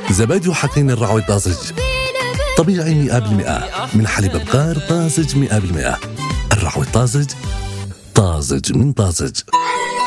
زبادي وحقين الرعوي طازج طبيعي 100% من حليب بقار طازج 100%. الرعوي طازج، طازج من طازج.